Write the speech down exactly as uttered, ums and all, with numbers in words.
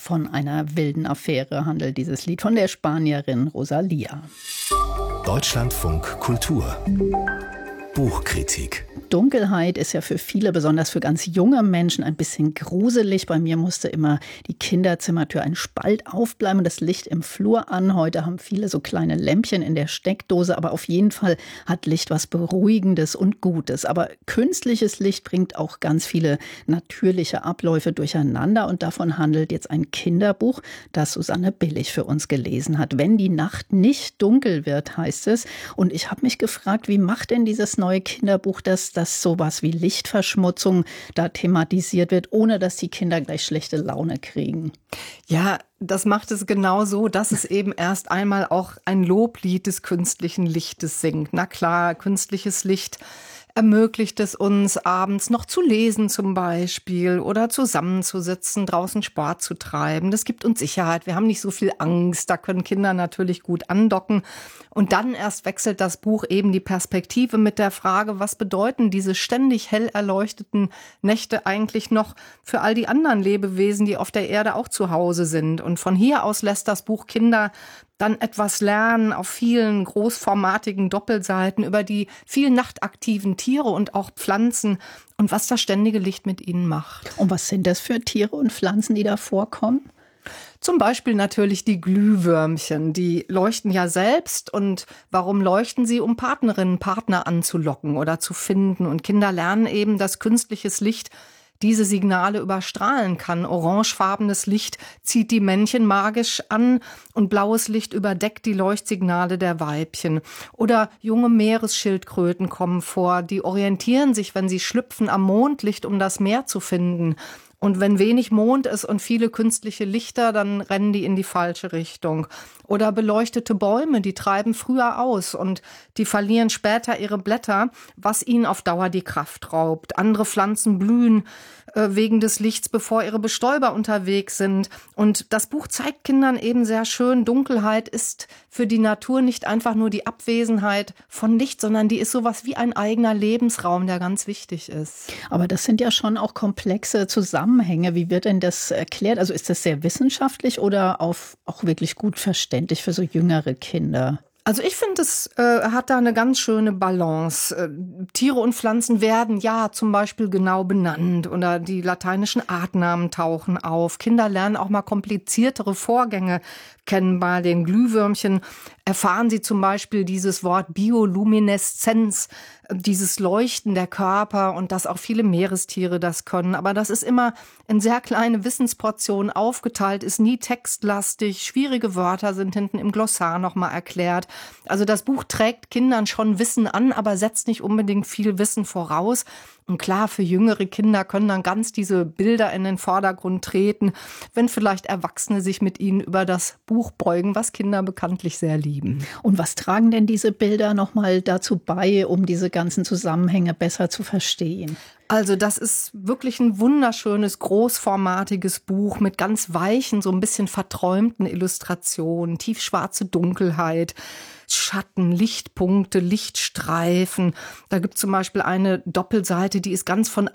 Von einer wilden Affäre handelt dieses Lied von der Spanierin Rosalía. Deutschlandfunk Kultur. Buchkritik. Dunkelheit ist ja für viele, besonders für ganz junge Menschen, ein bisschen gruselig. Bei mir musste immer die Kinderzimmertür ein Spalt aufbleiben und das Licht im Flur an. Heute haben viele so kleine Lämpchen in der Steckdose, aber auf jeden Fall hat Licht was Beruhigendes und Gutes. Aber künstliches Licht bringt auch ganz viele natürliche Abläufe durcheinander und davon handelt jetzt ein Kinderbuch, das Susanne Billig für uns gelesen hat. Wenn die Nacht nicht dunkel wird, heißt es. Und ich habe mich gefragt, wie macht denn dieses neue Kinderbuch das, dass sowas wie Lichtverschmutzung da thematisiert wird, ohne dass die Kinder gleich schlechte Laune kriegen? Ja, das macht es genau so, dass es eben erst einmal auch ein Loblied des künstlichen Lichtes singt. Na klar, künstliches Licht ermöglicht es uns, abends noch zu lesen zum Beispiel oder zusammenzusitzen, draußen Sport zu treiben. Das gibt uns Sicherheit. Wir haben nicht so viel Angst. Da können Kinder natürlich gut andocken. Und dann erst wechselt das Buch eben die Perspektive mit der Frage, was bedeuten diese ständig hell erleuchteten Nächte eigentlich noch für all die anderen Lebewesen, die auf der Erde auch zu Hause sind. Und von hier aus lässt das Buch Kinder dann etwas lernen auf vielen großformatigen Doppelseiten über die vielen nachtaktiven Tiere und auch Pflanzen und was das ständige Licht mit ihnen macht. Und was sind das für Tiere und Pflanzen, die da vorkommen? Zum Beispiel natürlich die Glühwürmchen, die leuchten ja selbst. Und warum leuchten sie? Um Partnerinnen, Partner anzulocken oder zu finden. Und Kinder lernen eben, dass künstliches Licht diese Signale überstrahlen kann. Orangefarbenes Licht zieht die Männchen magisch an und blaues Licht überdeckt die Leuchtsignale der Weibchen. Oder junge Meeresschildkröten kommen vor, die orientieren sich, wenn sie schlüpfen, am Mondlicht, um das Meer zu finden. Und wenn wenig Mond ist und viele künstliche Lichter, dann rennen die in die falsche Richtung. Oder beleuchtete Bäume, die treiben früher aus und die verlieren später ihre Blätter, was ihnen auf Dauer die Kraft raubt. Andere Pflanzen blühen äh, wegen des Lichts, bevor ihre Bestäuber unterwegs sind. Und das Buch zeigt Kindern eben sehr schön, Dunkelheit ist für die Natur nicht einfach nur die Abwesenheit von Licht, sondern die ist sowas wie ein eigener Lebensraum, der ganz wichtig ist. Aber das sind ja schon auch komplexe Zusammenhänge. Wie wird denn das erklärt? Also ist das sehr wissenschaftlich oder auf, auch wirklich gut verständlich für so jüngere Kinder? Also ich finde, es äh, hat da eine ganz schöne Balance. Äh, Tiere und Pflanzen werden ja zum Beispiel genau benannt oder die lateinischen Artnamen tauchen auf. Kinder lernen auch mal kompliziertere Vorgänge kennen. Bei den Glühwürmchen erfahren sie zum Beispiel dieses Wort Biolumineszenz, dieses Leuchten der Körper und dass auch viele Meerestiere das können. Aber das ist immer in sehr kleine Wissensportionen aufgeteilt, ist nie textlastig. Schwierige Wörter sind hinten im Glossar nochmal erklärt. Also das Buch trägt Kindern schon Wissen an, aber setzt nicht unbedingt viel Wissen voraus. Und klar, für jüngere Kinder können dann ganz diese Bilder in den Vordergrund treten, wenn vielleicht Erwachsene sich mit ihnen über das Buch beugen, was Kinder bekanntlich sehr lieben. Und was tragen denn diese Bilder nochmal dazu bei, um diese ganzen Zusammenhänge besser zu verstehen? Also das ist wirklich ein wunderschönes, großformatiges Buch mit ganz weichen, so ein bisschen verträumten Illustrationen, tiefschwarze Dunkelheit, Schatten, Lichtpunkte, Lichtstreifen. Da gibt es zum Beispiel eine Doppelseite, die ist ganz von